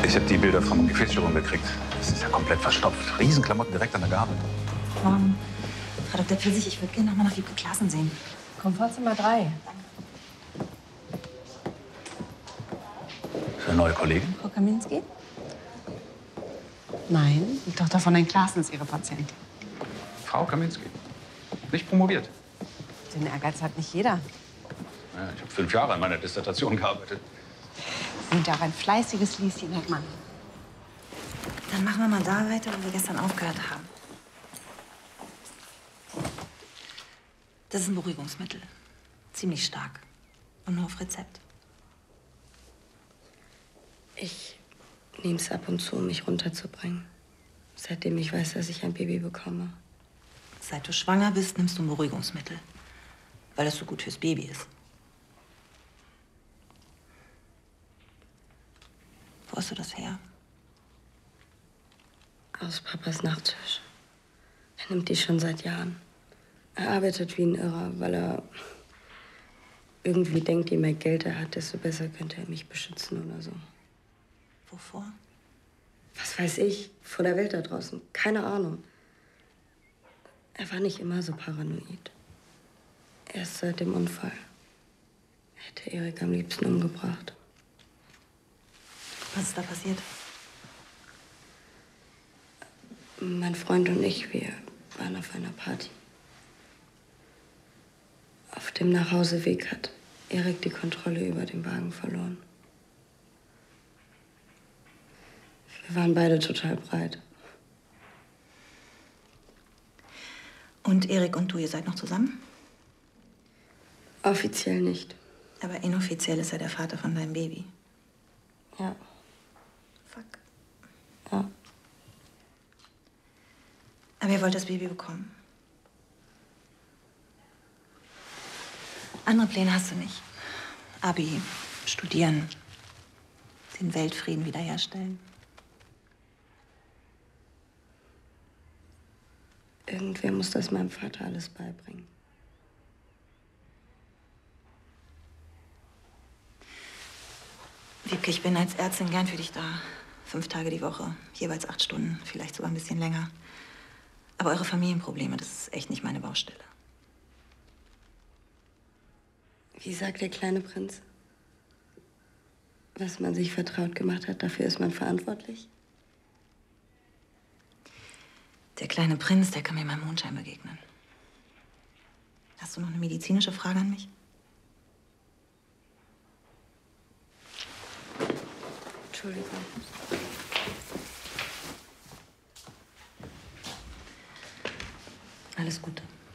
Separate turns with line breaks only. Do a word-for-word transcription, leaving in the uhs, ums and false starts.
Ich habe die Bilder vom Gefäßstörung gekriegt. Das ist ja komplett verstopft. Riesenklamotten direkt an der Gabel.
Morgen. Frau Doktor Pfirsich, ich würde gerne noch mal nach Wiebke Klassen sehen.
Komfortzimmer drei.
Ist eine neue Kollegin?
Frau Kaminski?
Nein, die Tochter von Herrn Klaassen ist ihre Patientin.
Frau Kaminski. Nicht promoviert.
Den Ehrgeiz hat nicht jeder.
Ja, ich habe fünf Jahre an meiner Dissertation gearbeitet.
Sie sind ja auch ein fleißiges Lieschen, Herr Mann.
Dann machen wir mal da weiter, wo wir gestern aufgehört haben. Das ist ein Beruhigungsmittel. Ziemlich stark. Und nur auf Rezept.
Ich nehme es ab und zu, um mich runterzubringen. Seitdem ich weiß, dass ich ein Baby bekomme.
Seit du schwanger bist, nimmst du ein Beruhigungsmittel. Weil es so gut fürs Baby ist. Wo hast du das her?
Aus Papas Nachttisch. Er nimmt die schon seit Jahren. Er arbeitet wie ein Irrer, weil er irgendwie denkt, je mehr Geld er hat, desto besser könnte er mich beschützen oder so.
Wovor?
Was weiß ich? Vor der Welt da draußen. Keine Ahnung. Er war nicht immer so paranoid. Erst seit dem Unfall. Er hätte Erik am liebsten umgebracht.
Was ist da passiert?
Mein Freund und ich, wir waren auf einer Party. Auf dem Nachhauseweg hat Erik die Kontrolle über den Wagen verloren. Wir waren beide total breit.
Und Erik und du, ihr seid noch zusammen?
Offiziell nicht.
Aber inoffiziell ist er der Vater von deinem Baby.
Ja.
Fuck.
Ja.
Aber ihr wollt das Baby bekommen. Andere Pläne hast du nicht. Abi, studieren, den Weltfrieden wiederherstellen.
Irgendwer muss das meinem Vater alles beibringen.
Wiebke, ich bin als Ärztin gern für dich da. Fünf Tage die Woche, jeweils acht Stunden, vielleicht sogar ein bisschen länger. Aber eure Familienprobleme, das ist echt nicht meine Baustelle.
Wie sagt der kleine Prinz? Was man sich vertraut gemacht hat, dafür ist man verantwortlich?
Der kleine Prinz, der kann mir beim Mondschein begegnen. Hast du noch eine medizinische Frage an mich?
Entschuldigung.
Alles Gute.